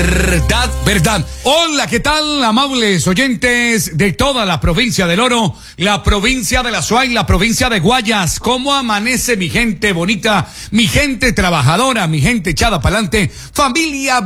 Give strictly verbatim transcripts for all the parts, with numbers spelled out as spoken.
Verdad, verdad. Hola, ¿qué tal, amables oyentes de toda la provincia del Oro, la provincia de la Suay, la provincia de Guayas? ¿Cómo amanece mi gente bonita, mi gente trabajadora, mi gente echada pa'lante, familia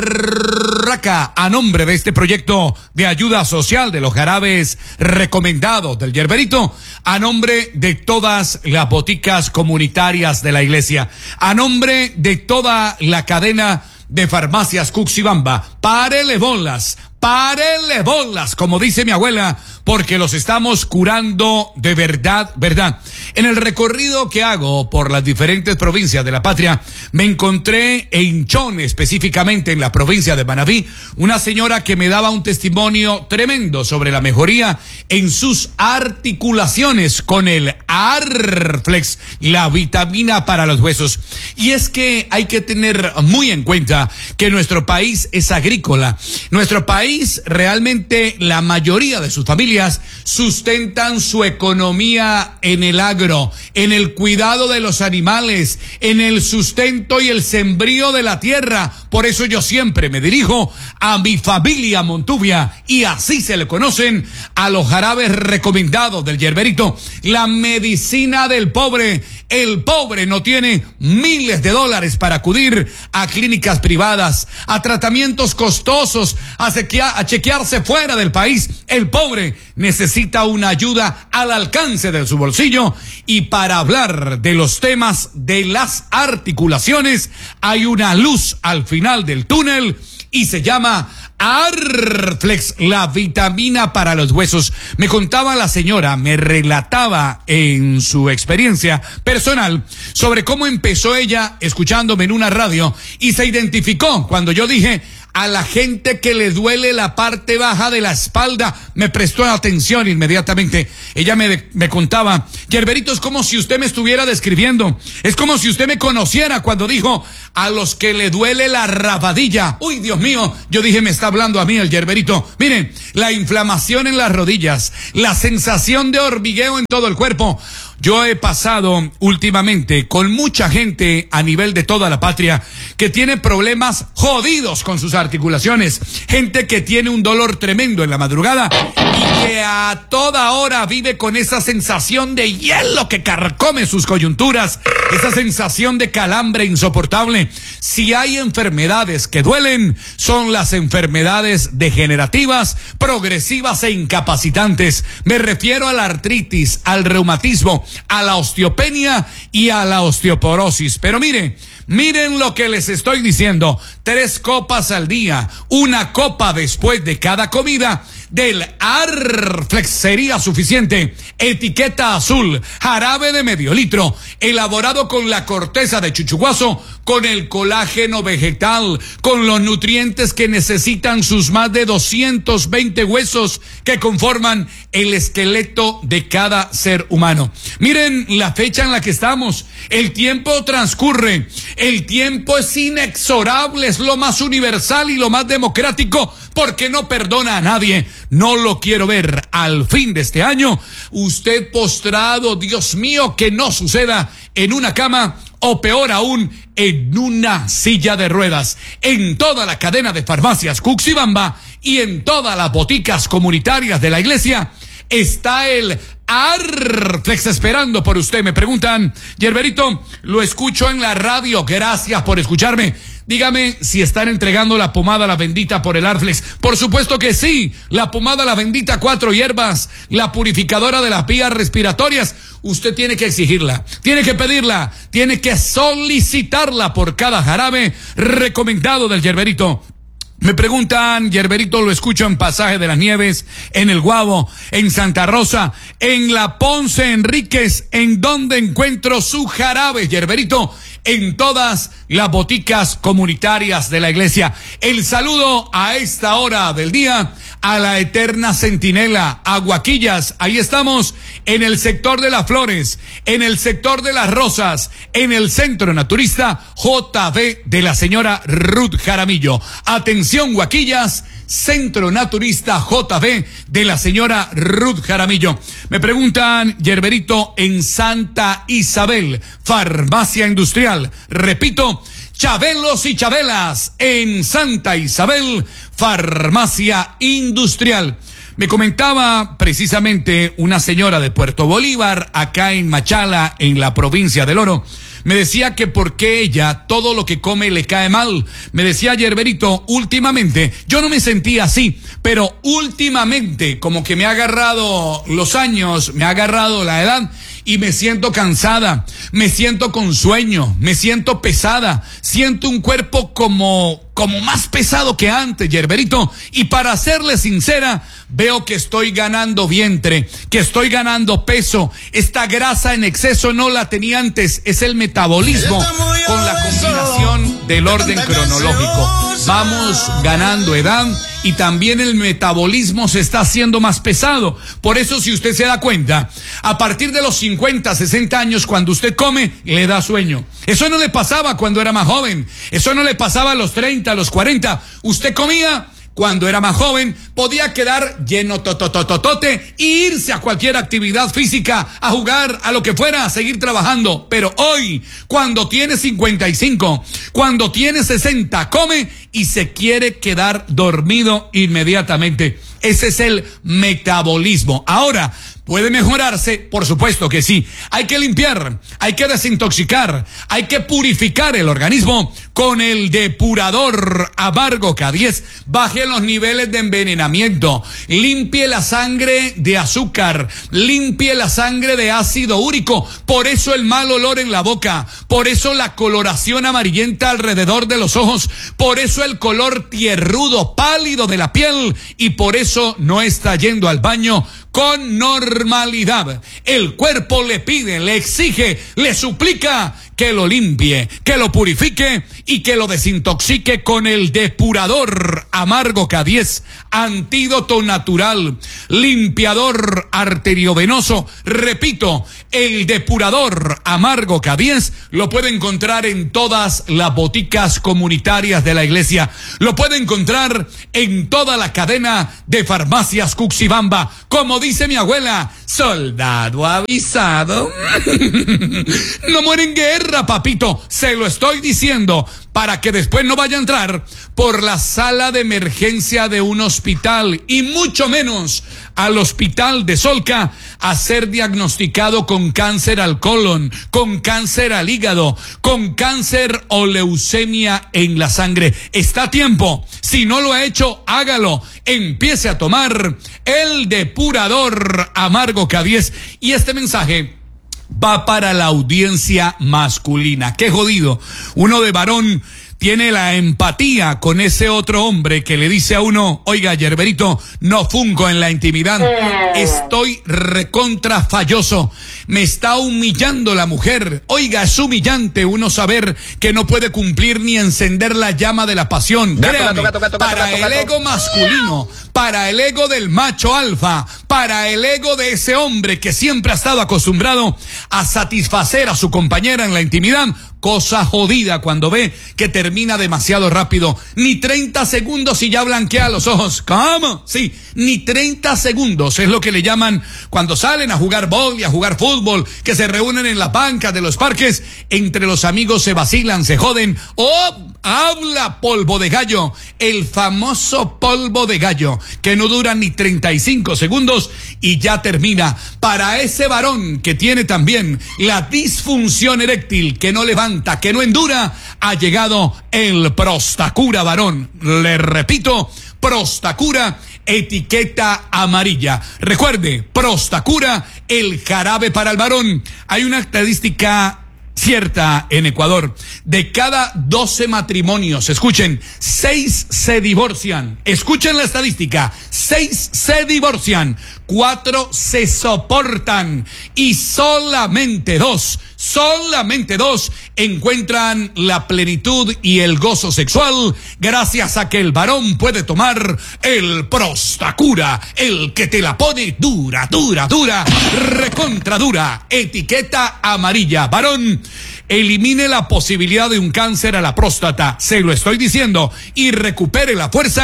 berraca? A nombre de este proyecto de ayuda social de los jarabes recomendados del Yerberito, a nombre de todas las boticas comunitarias de la iglesia, a nombre de toda la cadena de farmacias Cuxibamba, párele bolas, párele bolas, como dice mi abuela, porque los estamos curando de verdad, verdad. En el recorrido que hago por las diferentes provincias de la patria, me encontré en Chone, específicamente en la provincia de Manabí, una señora que me daba un testimonio tremendo sobre la mejoría en sus articulaciones con el Arflex, la vitamina para los huesos. Y es que hay que tener muy en cuenta que nuestro país es agrícola. Nuestro país, realmente la mayoría de sus familias sustentan su economía en el agro, en el cuidado de los animales, en el sustento y el sembrío de la tierra. Por eso yo siempre me dirijo a mi familia Montuvia, y así se le conocen a los jarabes recomendados del Yerberito, la medicina del pobre. El pobre no tiene miles de dólares para acudir a clínicas privadas, a tratamientos costosos, a, sequia, a chequearse fuera del país. El pobre necesita una ayuda al alcance de su bolsillo. Y para hablar de los temas de las articulaciones, hay una luz al final del túnel y se llama Arflex, la vitamina para los huesos. Me contaba la señora, me relataba en su experiencia personal sobre cómo empezó ella escuchándome en una radio y se identificó cuando yo dije: a la gente que le duele la parte baja de la espalda, me prestó atención inmediatamente. Ella me, me contaba: Yerberito, es como si usted me estuviera describiendo, es como si usted me conociera cuando dijo a los que le duele la rabadilla. Uy, Dios mío, yo dije, me está hablando a mí el Yerberito. Miren, la inflamación en las rodillas, la sensación de hormigueo en todo el cuerpo. Yo he pasado últimamente con mucha gente a nivel de toda la patria que tiene problemas jodidos con sus articulaciones, gente que tiene un dolor tremendo en la madrugada y que a toda hora vive con esa sensación de hielo que carcome sus coyunturas, esa sensación de calambre insoportable. Si hay enfermedades que duelen, son las enfermedades degenerativas, progresivas e incapacitantes. Me refiero a la artritis, al reumatismo, a la osteopenia y a la osteoporosis. Pero miren, miren lo que les estoy diciendo: tres copas al día, una copa después de cada comida del Arflex sería suficiente. Etiqueta azul, jarabe de medio litro, elaborado con la corteza de chuchuguazo, con el colágeno vegetal, con los nutrientes que necesitan sus más de doscientos veinte huesos que conforman el esqueleto de cada ser humano. Miren la fecha en la que estamos. El tiempo transcurre. El tiempo es inexorable, es lo más universal y lo más democrático, porque no perdona a nadie. No lo quiero ver al fin de este año usted postrado, Dios mío, que no suceda, en una cama o peor aún, en una silla de ruedas. En toda la cadena de farmacias Cuxibamba y en todas las boticas comunitarias de la iglesia está el Arflex esperando por usted. Me preguntan: Yerberito, lo escucho en la radio, gracias por escucharme. Dígame si están entregando la pomada La Bendita por el Arflex. Por supuesto que sí, la pomada La Bendita, cuatro hierbas, la purificadora de las vías respiratorias. Usted tiene que exigirla, tiene que pedirla, tiene que solicitarla por cada jarabe recomendado del Yerberito. Me preguntan: Yerberito, lo escucho en Pasaje de las Nieves, en El Guabo, en Santa Rosa, en La Ponce Enríquez. ¿En dónde encuentro su jarabe, Yerberito? En todas las boticas comunitarias de la iglesia. El saludo a esta hora del día a la Eterna Centinela, a Guaquillas. Ahí estamos en el sector de las Flores, en el sector de las Rosas, en el Centro Naturista J B de la señora Ruth Jaramillo. Atención, Guaquillas, Centro Naturista J B de la señora Ruth Jaramillo. Me preguntan: Yerberito, en Santa Isabel, farmacia industrial. Repito, Chabelos y Chabelas en Santa Isabel, Farmacia Industrial. Me comentaba precisamente una señora de Puerto Bolívar, acá en Machala, en la provincia del Oro. Me decía que por qué ella todo lo que come le cae mal. Me decía Yerberito, últimamente, yo no me sentía así, pero últimamente como que me ha agarrado los años, me ha agarrado la edad y me siento cansada, me siento con sueño, me siento pesada, siento un cuerpo como, como más pesado que antes, Yerberito, y para serle sincera, veo que estoy ganando vientre, que estoy ganando peso, esta grasa en exceso no la tenía antes, es el metabolismo con la combinación del orden cronológico. Vamos ganando edad y también el metabolismo se está haciendo más pesado. Por eso, si usted se da cuenta, a partir de los cincuenta, sesenta años, cuando usted come, le da sueño. Eso no le pasaba cuando era más joven. Eso no le pasaba a los treinta, a los cuarenta. Usted comía cuando era más joven, podía quedar lleno totototote e irse a cualquier actividad física, a jugar, a lo que fuera, a seguir trabajando. Pero hoy, cuando tiene cincuenta y cinco, cuando tiene sesenta, come y se quiere quedar dormido inmediatamente. Ese es el metabolismo. Ahora, ¿puede mejorarse? Por supuesto que sí. Hay que limpiar, hay que desintoxicar, hay que purificar el organismo con el depurador Amargo K diez. Baje los niveles de envenenamiento, limpie la sangre de azúcar, limpie la sangre de ácido úrico. Por eso el mal olor en la boca, por eso la coloración amarillenta alrededor de los ojos, por eso el color tierrudo, pálido de la piel, y por eso no está yendo al baño con normalidad. El cuerpo le pide, le exige, le suplica que lo limpie, que lo purifique y que lo desintoxique con el depurador Amargo K diez, antídoto natural, limpiador arteriovenoso. Repito, el depurador Amargo K diez lo puede encontrar en todas las boticas comunitarias de la iglesia. Lo puede encontrar en toda la cadena de farmacias Cuxibamba. Como dice mi abuela, soldado avisado no muere en guerra, papito. Se lo estoy diciendo para que después no vaya a entrar por la sala de emergencia de un hospital y mucho menos al hospital de Solca a ser diagnosticado con cáncer al colon, con cáncer al hígado, con cáncer o leucemia en la sangre. Está a tiempo. Si no lo ha hecho, hágalo. Empiece a tomar el depurador Amargo K diez. Y este mensaje va para la audiencia masculina. Qué jodido. Uno de varón tiene la empatía con ese otro hombre que le dice a uno, oiga, Yerberito, no funco en la intimidad, estoy recontra falloso, me está humillando la mujer. Oiga, es humillante uno saber que no puede cumplir ni encender la llama de la pasión. Gato, Créame, gato, gato, gato, para gato, el gato. ego masculino, para el ego del macho alfa, para el ego de ese hombre que siempre ha estado acostumbrado a satisfacer a su compañera en la intimidad, cosa jodida cuando ve que termina demasiado rápido. Ni treinta segundos y ya blanquea los ojos. ¿Cómo? Sí, ni treinta segundos es lo que le llaman cuando salen a jugar bol y a jugar fútbol, que se reúnen en las bancas de los parques, entre los amigos se vacilan, se joden. ¡Oh! Habla polvo de gallo, el famoso polvo de gallo, que no dura ni treinta y cinco segundos y ya termina. Para ese varón que tiene también la disfunción eréctil, que no levanta, que no endura, ha llegado el Prostacura varón. Le repito, Prostacura, etiqueta amarilla. Recuerde, Prostacura, el jarabe para el varón. Hay una estadística cierta en Ecuador. De cada doce matrimonios, escuchen, seis se divorcian. Escuchen la estadística, seis se divorcian, cuatro se soportan y solamente dos, solamente dos encuentran la plenitud y el gozo sexual gracias a que el varón puede tomar el Prostacura, el que te la pone dura, dura, dura, recontra dura, etiqueta amarilla. Varón, elimine la posibilidad de un cáncer a la próstata, se lo estoy diciendo, y recupere la fuerza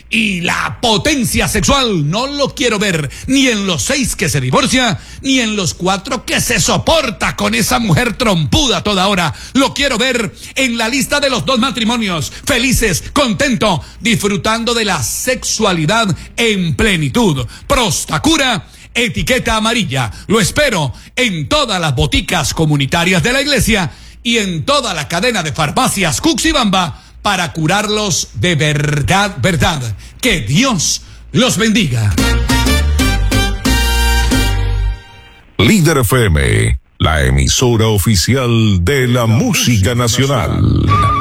y la potencia sexual no lo quiero ver ni en los seis que se divorcia, ni en los cuatro que se soporta con esa mujer trompuda toda hora. Lo quiero ver en la lista de los dos matrimonios, felices, contento, disfrutando de la sexualidad en plenitud. Prostacura, etiqueta amarilla. Lo espero en todas las boticas comunitarias de la iglesia y en toda la cadena de farmacias Cuxibamba para curarlos de verdad, verdad. Que Dios los bendiga. Líder F M, la emisora oficial de la música nacional.